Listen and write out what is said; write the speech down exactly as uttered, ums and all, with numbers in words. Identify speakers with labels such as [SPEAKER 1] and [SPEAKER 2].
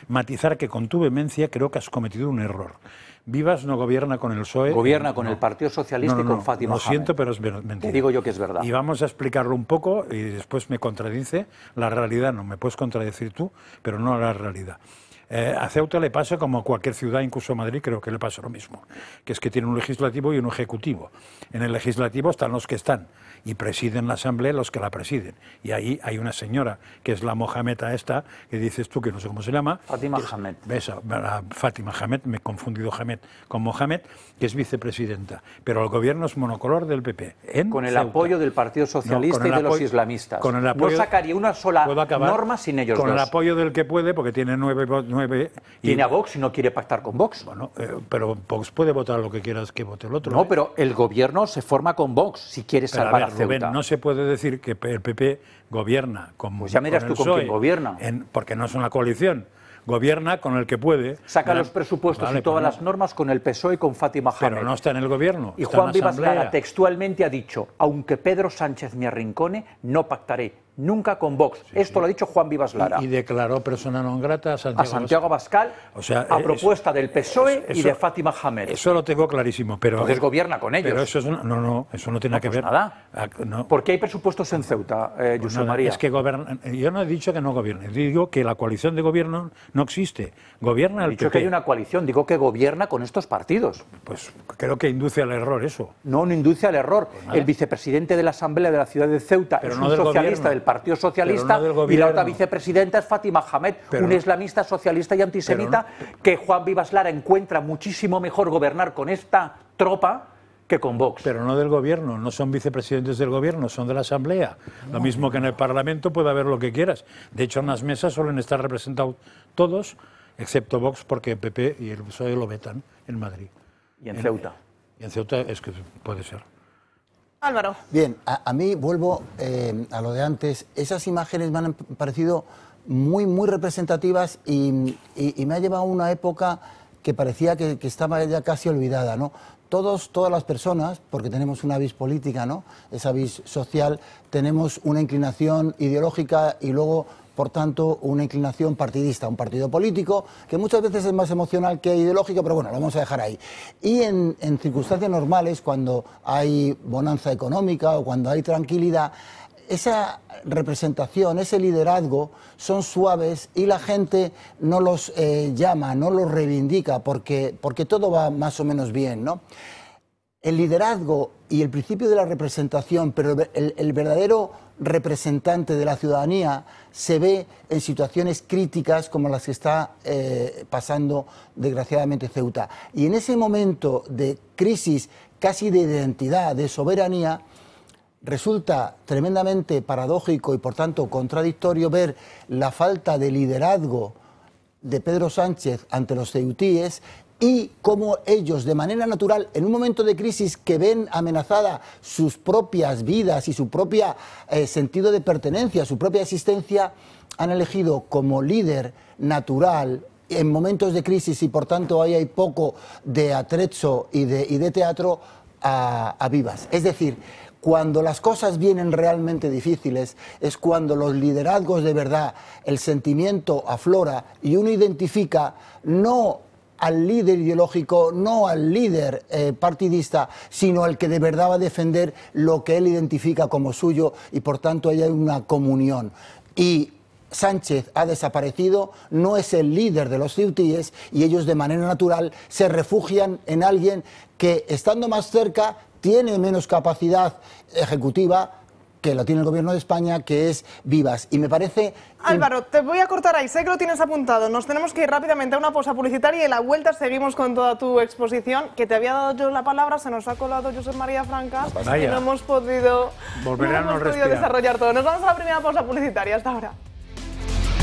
[SPEAKER 1] matizar que con tu vehemencia creo que has cometido un error. Vivas no gobierna con el P S O E.
[SPEAKER 2] Gobierna con
[SPEAKER 1] no.
[SPEAKER 2] el Partido Socialista
[SPEAKER 1] no, no, no,
[SPEAKER 2] y con Fátima
[SPEAKER 1] Lo siento,
[SPEAKER 2] Hamed.
[SPEAKER 1] pero es mentira.
[SPEAKER 2] Te digo yo que es verdad.
[SPEAKER 1] Y vamos a explicarlo un poco y después me contradice. La realidad no me puedes contradecir tú, pero no la realidad. Eh, a Ceuta le pasa como a cualquier ciudad, incluso a Madrid, creo que le pasa lo mismo, que es que tiene un legislativo y un ejecutivo. En el legislativo están los que están y presiden la asamblea los que la presiden. Y ahí hay una señora, que es la Mohameda esta, que dices tú, que no sé cómo se llama.
[SPEAKER 2] Fátima
[SPEAKER 1] es,
[SPEAKER 2] Hamed.
[SPEAKER 1] Esa, la Fátima Hamed, me he confundido Hamed con Mohamed, que es vicepresidenta. Pero el gobierno es monocolor del P P. En
[SPEAKER 2] con el
[SPEAKER 1] Ceuta.
[SPEAKER 2] apoyo del Partido Socialista
[SPEAKER 1] no,
[SPEAKER 2] y de
[SPEAKER 1] apoyo,
[SPEAKER 2] los islamistas.
[SPEAKER 1] Con el apoyo,
[SPEAKER 2] no sacaría una sola
[SPEAKER 1] acabar,
[SPEAKER 2] norma sin ellos
[SPEAKER 1] con
[SPEAKER 2] dos.
[SPEAKER 1] Con el apoyo del que puede, porque tiene nueve... nueve y,
[SPEAKER 2] tiene a Vox y no quiere pactar con Vox.
[SPEAKER 1] Bueno, eh, pero Vox puede votar lo que quieras que vote el otro.
[SPEAKER 2] No,
[SPEAKER 1] ¿eh?
[SPEAKER 2] pero el gobierno se forma con Vox si quiere
[SPEAKER 1] pero
[SPEAKER 2] salvar
[SPEAKER 1] a,
[SPEAKER 2] a,
[SPEAKER 1] ver,
[SPEAKER 2] Ceuta.
[SPEAKER 1] Rubén, no se puede decir que el P P gobierna con,
[SPEAKER 2] pues ya me dirás
[SPEAKER 1] con
[SPEAKER 2] tú
[SPEAKER 1] el
[SPEAKER 2] con
[SPEAKER 1] P S O E,
[SPEAKER 2] quién gobierna.
[SPEAKER 1] En, porque no es una coalición. Gobierna con el que puede.
[SPEAKER 2] Saca
[SPEAKER 1] gran...
[SPEAKER 2] los presupuestos
[SPEAKER 1] vale,
[SPEAKER 2] y todas
[SPEAKER 1] no.
[SPEAKER 2] las normas con el P S O E y con Fátima Hamed.
[SPEAKER 1] Pero no está en el gobierno.
[SPEAKER 2] Y
[SPEAKER 1] está
[SPEAKER 2] Juan
[SPEAKER 1] en
[SPEAKER 2] Vivas
[SPEAKER 1] asamblea.
[SPEAKER 2] Lara textualmente ha dicho, aunque Pedro Sánchez me arrincone, no pactaré nunca con Vox. Sí, Esto sí. lo ha dicho Juan Vivas Lara.
[SPEAKER 1] Y, y declaró persona non grata a Santiago,
[SPEAKER 2] a Santiago Abascal,
[SPEAKER 1] o sea,
[SPEAKER 2] a propuesta
[SPEAKER 1] eso,
[SPEAKER 2] del P S O E
[SPEAKER 1] eso,
[SPEAKER 2] y de Fátima Hamed.
[SPEAKER 1] Eso lo tengo clarísimo, pero...
[SPEAKER 2] Entonces gobierna con ellos.
[SPEAKER 1] Pero eso es, no, no, eso no tiene
[SPEAKER 2] no,
[SPEAKER 1] que
[SPEAKER 2] pues
[SPEAKER 1] ver...
[SPEAKER 2] nada.
[SPEAKER 1] A, no.
[SPEAKER 2] ¿Por qué hay presupuestos en Ceuta, eh,
[SPEAKER 1] pues
[SPEAKER 2] José
[SPEAKER 1] nada,
[SPEAKER 2] María?
[SPEAKER 1] Es que goberna, yo no he dicho que no gobierne, digo que la coalición de gobierno no existe. Gobierna el
[SPEAKER 2] He dicho
[SPEAKER 1] P P.
[SPEAKER 2] que hay una coalición, digo que gobierna con estos partidos.
[SPEAKER 1] Pues creo que induce al error eso.
[SPEAKER 2] No, no induce al error.
[SPEAKER 1] Pues
[SPEAKER 2] el vicepresidente de la Asamblea de la ciudad de Ceuta
[SPEAKER 1] pero
[SPEAKER 2] es
[SPEAKER 1] no
[SPEAKER 2] un
[SPEAKER 1] del
[SPEAKER 2] socialista
[SPEAKER 1] gobierno.
[SPEAKER 2] del Partido Socialista
[SPEAKER 1] No del
[SPEAKER 2] y la otra vicepresidenta es Fátima Hamed,
[SPEAKER 1] pero
[SPEAKER 2] un
[SPEAKER 1] no.
[SPEAKER 2] islamista socialista y antisemita
[SPEAKER 1] no.
[SPEAKER 2] que Juan Vivas Lara encuentra muchísimo mejor gobernar con esta tropa que con Vox.
[SPEAKER 1] Pero no del gobierno, no son vicepresidentes del gobierno, son de la Asamblea. Lo mismo que en el Parlamento puede haber lo que quieras. De hecho, en las mesas suelen estar representados todos, excepto Vox, porque el P P y el P S O E lo vetan en Madrid.
[SPEAKER 2] Y en, en Ceuta.
[SPEAKER 1] Y en Ceuta es que puede ser.
[SPEAKER 3] Álvaro.
[SPEAKER 4] Bien, a, a mí vuelvo eh, a lo de antes. Esas imágenes me han parecido muy, muy representativas y, y, y me ha llevado a una época que parecía que, que estaba ya casi olvidada, ¿no? Todos, todas las personas, porque tenemos una vis política, ¿no? Esa vis social, tenemos una inclinación ideológica y luego, por tanto, una inclinación partidista, un partido político, que muchas veces es más emocional que ideológico, pero bueno, lo vamos a dejar ahí. Y en, en circunstancias normales, cuando hay bonanza económica o cuando hay tranquilidad, esa representación, ese liderazgo son suaves y la gente no los eh, llama, no los reivindica porque, porque todo va más o menos bien, ¿no? El liderazgo y el principio de la representación, pero el, el verdadero representante de la ciudadanía se ve en situaciones críticas como las que está eh, pasando desgraciadamente Ceuta. Y en ese momento de crisis casi de identidad, de soberanía, resulta tremendamente paradójico y por tanto contradictorio ver la falta de liderazgo de Pedro Sánchez ante los ceutíes y cómo ellos de manera natural en un momento de crisis que ven amenazada sus propias vidas y su propio eh, sentido de pertenencia, su propia existencia, han elegido como líder natural en momentos de crisis y por tanto ahí hay poco de atrezzo y de, y de teatro a, a Vivas. Es decir, cuando las cosas vienen realmente difíciles es cuando los liderazgos de verdad, el sentimiento aflora y uno identifica no al líder ideológico, no al líder eh, partidista, sino al que de verdad va a defender lo que él identifica como suyo y por tanto ahí hay una comunión. Y Sánchez ha desaparecido, no es el líder de los ceutíes y ellos de manera natural se refugian en alguien que estando más cerca tiene menos capacidad ejecutiva que la tiene el gobierno de España, que es Vivas. Y me parece...
[SPEAKER 3] Álvaro, te voy a cortar ahí, sé que lo tienes apuntado. Nos tenemos que ir rápidamente a una pausa publicitaria y en la vuelta seguimos con toda tu exposición, que te había dado yo la palabra, se nos ha colado José María Franca y no hemos podido, no hemos podido desarrollar todo. Nos vamos a la primera pausa publicitaria. Hasta ahora.